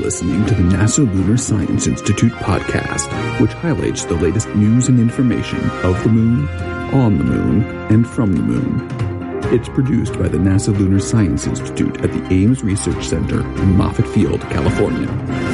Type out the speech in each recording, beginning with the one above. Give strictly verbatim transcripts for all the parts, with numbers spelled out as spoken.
listening to the NASA Lunar Science Institute podcast, which highlights the latest news and information of the Moon, on the Moon, and from the Moon. It's produced by the NASA Lunar Science Institute at the Ames Research Center in Moffett Field, California.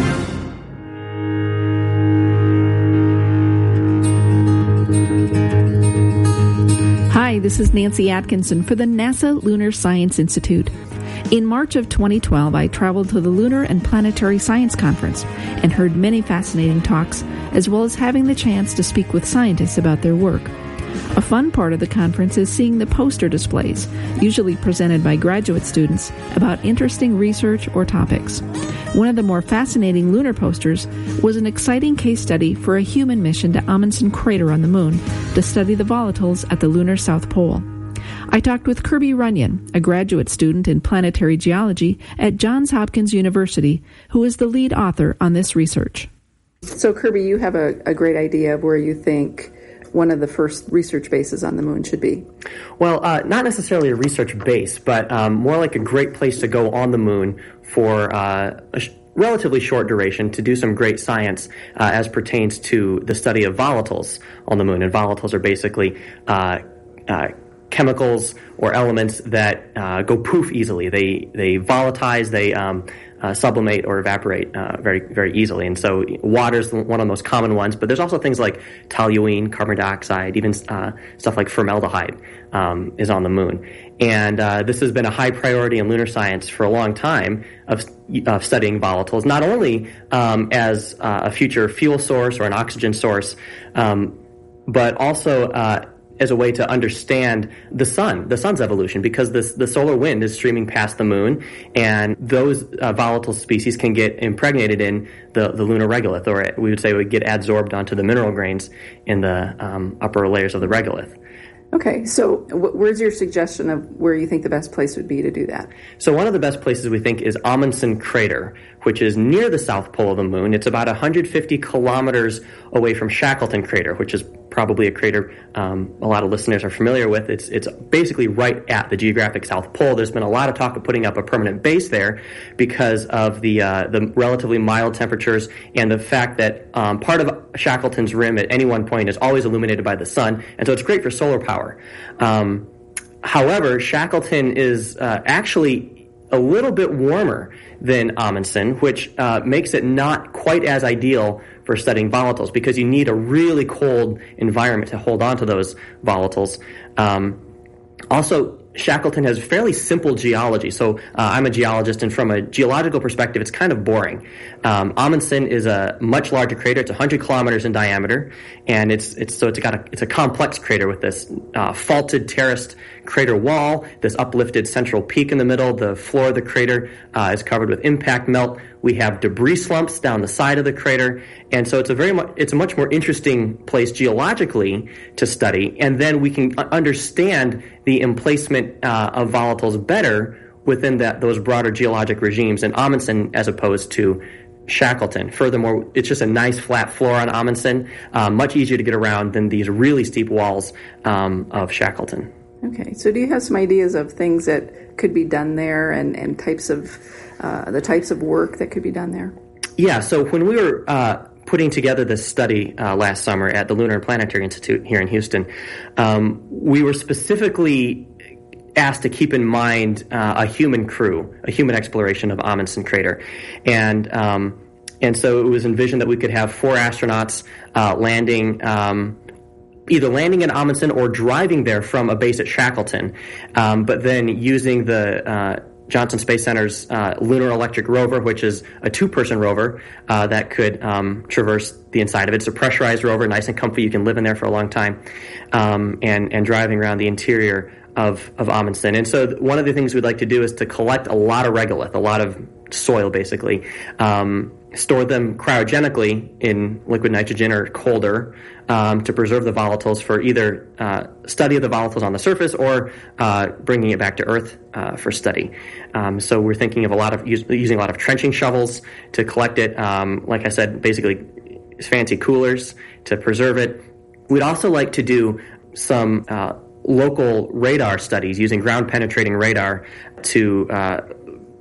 Hi, this is Nancy Atkinson for the NASA Lunar Science Institute. In March of twenty twelve, I traveled to the Lunar and Planetary Science Conference and heard many fascinating talks, as well as having the chance to speak with scientists about their work. A fun part of the conference is seeing the poster displays, usually presented by graduate students, about interesting research or topics. One of the more fascinating lunar posters was an exciting case study for a human mission to Amundsen Crater on the Moon to study the volatiles at the lunar South Pole. I talked with Kirby Runyon, a graduate student in planetary geology at Johns Hopkins University, who is the lead author on this research. So, Kirby, you have a, a great idea of where you think one of the first research bases on the Moon should be. Well, uh, not necessarily a research base, but um, more like a great place to go on the Moon for uh, a sh- relatively short duration to do some great science uh, as pertains to the study of volatiles on the Moon. And volatiles are basically uh, uh, chemicals or elements that uh, go poof easily. They they volatilize, they um, uh, sublimate or evaporate uh, very very easily. And so water is one of the most common ones, but there's also things like toluene, carbon dioxide, even uh, stuff like formaldehyde um, is on the Moon. And uh, this has been a high priority in lunar science for a long time of, of studying volatiles, not only um, as uh, a future fuel source or an oxygen source, um, but also uh, as a way to understand the sun, the sun's evolution, because this, the solar wind is streaming past the Moon, and those uh, volatile species can get impregnated in the, the lunar regolith, or we would say would get adsorbed onto the mineral grains in the um, upper layers of the regolith. Okay, so where's your suggestion of where you think the best place would be to do that? So one of the best places we think is Amundsen Crater, which is near the south pole of the Moon. It's about one hundred fifty kilometers away from Shackleton Crater, which is probably a crater um, a lot of listeners are familiar with. It's it's basically right at the geographic South Pole. There's been a lot of talk of putting up a permanent base there because of the uh, the relatively mild temperatures and the fact that um, part of Shackleton's rim at any one point is always illuminated by the sun, and so it's great for solar power. Um, however, Shackleton is uh, actually a little bit warmer than Amundsen, which uh, makes it not quite as ideal for studying volatiles because you need a really cold environment to hold on to those volatiles. Um, also, Shackleton has fairly simple geology. So uh, I'm a geologist, and from a geological perspective, it's kind of boring. Um, Amundsen is a much larger crater. It's one hundred kilometers in diameter, and it's it's so it's got a it's a complex crater with this uh, faulted, terraced crater wall, this uplifted central peak in the middle. The floor of the crater uh, is covered with impact melt. We have debris slumps down the side of the crater, and so it's a very much it's a much more interesting place geologically to study. And then we can understand the emplacement uh, of volatiles better within that those broader geologic regimes in Amundsen as opposed to Shackleton. Furthermore, it's just a nice flat floor on Amundsen, uh, much easier to get around than these really steep walls um, of Shackleton. Okay, so do you have some ideas of things that could be done there and, and types of uh, the types of work that could be done there? Yeah, so when we were uh, putting together this study uh, last summer at the Lunar and Planetary Institute here in Houston, um, we were specifically asked to keep in mind uh, a human crew, a human exploration of Amundsen Crater. And um, and so it was envisioned that we could have four astronauts uh, landing um either landing in Amundsen or driving there from a base at Shackleton, um, but then using the uh, Johnson Space Center's uh, Lunar Electric Rover, which is a two-person rover uh, that could um, traverse the inside of it. It's a pressurized rover, nice and comfy. You can live in there for a long time, um, and, and driving around the interior of, of Amundsen. And so th- one of the things we'd like to do is to collect a lot of regolith, a lot of soil, basically, um, store them cryogenically in liquid nitrogen or colder um, to preserve the volatiles for either uh, study of the volatiles on the surface or uh, bringing it back to Earth uh, for study. Um, so we're thinking of a lot of use, using a lot of trenching shovels to collect it. Um, like I said, basically fancy coolers to preserve it. We'd also like to do some uh, local radar studies using ground penetrating radar to uh,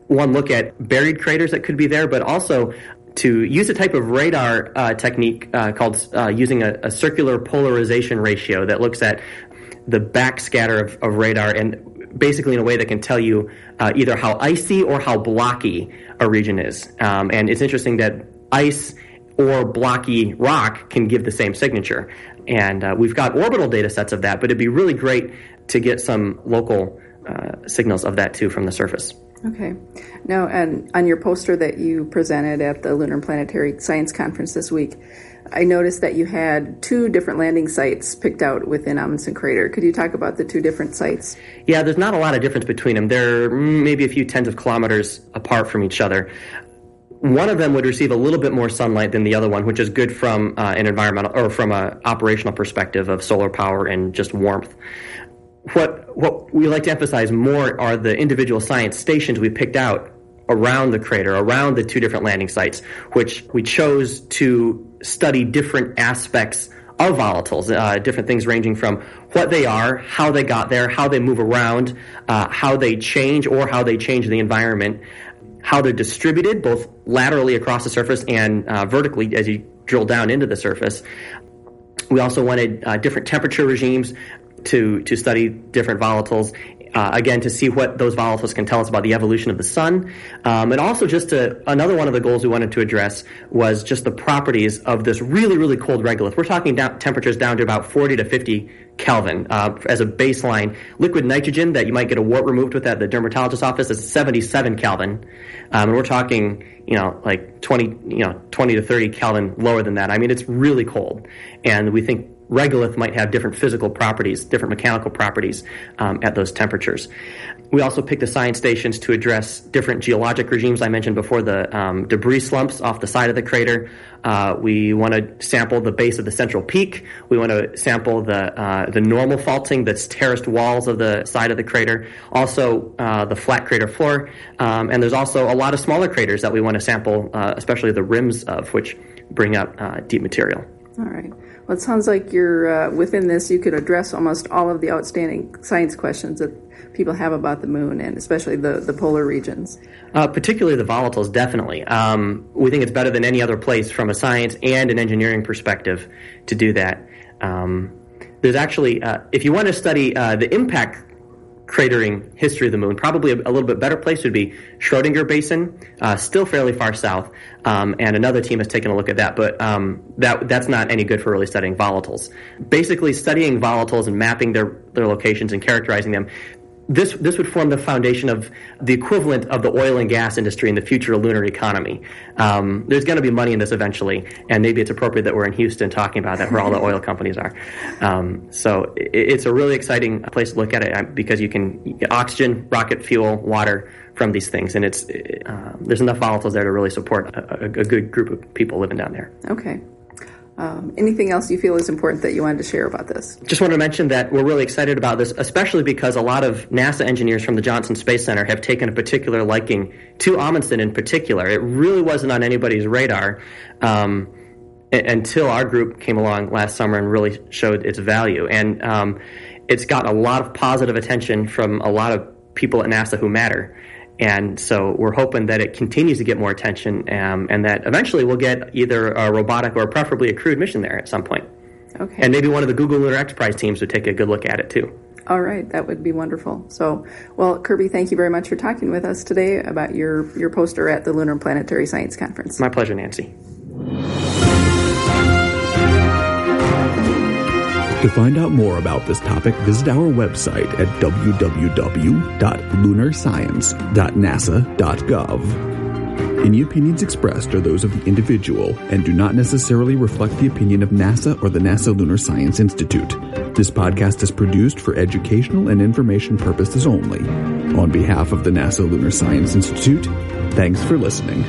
one, look at buried craters that could be there, but also to use a type of radar uh, technique uh, called uh, using a, a circular polarization ratio that looks at the backscatter of, of radar, and basically in a way that can tell you uh, either how icy or how blocky a region is. Um, and it's interesting that ice or blocky rock can give the same signature. And uh, we've got orbital data sets of that, but it'd be really great to get some local uh, signals of that too from the surface. Okay. Now, and on your poster that you presented at the Lunar and Planetary Science Conference this week, I noticed that you had two different landing sites picked out within Amundsen Crater. Could you talk about the two different sites? Yeah, there's not a lot of difference between them. They're maybe a few tens of kilometers apart from each other. One of them would receive a little bit more sunlight than the other one, which is good from uh, an environmental or from an operational perspective of solar power and just warmth. What what we like to emphasize more are the individual science stations we picked out around the crater, around the two different landing sites, which we chose to study different aspects of volatiles, uh, different things ranging from what they are, how they got there, how they move around, uh, how they change or how they change the environment, how they're distributed both laterally across the surface and uh, vertically as you drill down into the surface. We also wanted uh, different temperature regimes to to study different volatiles, uh, again, to see what those volatiles can tell us about the evolution of the sun. Um, and also just to, another one of the goals we wanted to address was just the properties of this really, really cold regolith. We're talking down, temperatures down to about forty to fifty Kelvin. Uh, as a baseline, liquid nitrogen that you might get a wart removed with at the dermatologist's office is seventy-seven Kelvin. Um, and we're talking, you know, like twenty, you know, twenty to thirty Kelvin lower than that. I mean, it's really cold. And we think regolith might have different physical properties, different mechanical properties um, at those temperatures. We also picked the science stations to address different geologic regimes. I mentioned before the um, debris slumps off the side of the crater. Uh, we want to sample the base of the central peak. We want to sample the uh, the normal faulting that's terraced walls of the side of the crater. Also, uh, the flat crater floor. Um, and there's also a lot of smaller craters that we want to sample, uh, especially the rims of, which bring up uh, deep material. All right. Well, it sounds like you're uh, within this, you could address almost all of the outstanding science questions that people have about the moon, and especially the, the polar regions. Uh, particularly the volatiles, definitely. Um, we think it's better than any other place from a science and an engineering perspective to do that. Um, there's actually, uh, if you want to study uh, the impact cratering history of the moon, probably a, a little bit better place would be Schrodinger Basin, uh, still fairly far south, um, and another team has taken a look at that, but um, that that's not any good for really studying volatiles. Basically, studying volatiles and mapping their, their locations and characterizing them, This this would form the foundation of the equivalent of the oil and gas industry in the future lunar economy. Um, there's going to be money in this eventually, and maybe it's appropriate that we're in Houston talking about that, where all the oil companies are. Um, so it, it's a really exciting place to look at it because you can get oxygen, rocket fuel, water from these things, and it's uh, there's enough volatiles there to really support a, a, a good group of people living down there. Okay. Um, anything else you feel is important that you wanted to share about this? Just wanted to mention that we're really excited about this, especially because a lot of NASA engineers from the Johnson Space Center have taken a particular liking to Amundsen in particular. It really wasn't on anybody's radar um, until our group came along last summer and really showed its value. And um, it's got a lot of positive attention from a lot of people at NASA who matter. And so we're hoping that it continues to get more attention um, and that eventually we'll get either a robotic or preferably a crewed mission there at some point. Okay. And maybe one of the Google Lunar X Prize teams would take a good look at it too. All right. That would be wonderful. So, well, Kirby, thank you very much for talking with us today about your, your poster at the Lunar and Planetary Science Conference. My pleasure, Nancy. To find out more about this topic, visit our website at w w w dot lunar science dot nasa dot gov. Any opinions expressed are those of the individual and do not necessarily reflect the opinion of NASA or the NASA Lunar Science Institute. This podcast is produced for educational and information purposes only. On behalf of the NASA Lunar Science Institute, thanks for listening.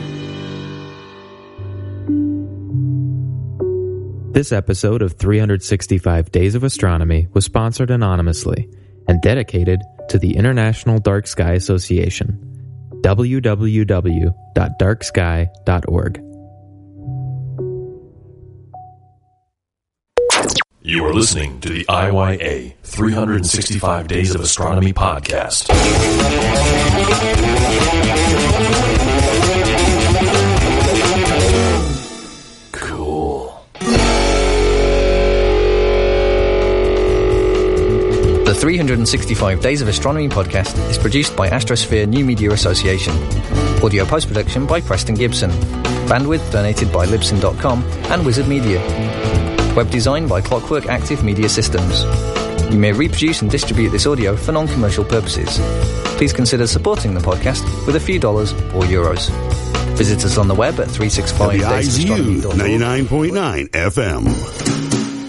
This episode of three hundred sixty-five Days of Astronomy was sponsored anonymously and dedicated to the International Dark Sky Association. w w w dot dark sky dot org. You are listening to the I Y A three hundred sixty-five Days of Astronomy podcast. Cool. The three hundred sixty-five Days of Astronomy podcast is produced by Astrosphere New Media Association. Audio post-production by Preston Gibson. Bandwidth donated by Libsyn dot com and Wizard Media. Web design by Clockwork Active Media Systems. You may reproduce and distribute this audio for non-commercial purposes. Please consider supporting the podcast with a few dollars or euros. Visit us on the web at three sixty-five days of astronomy dot org. ninety-nine point nine F M.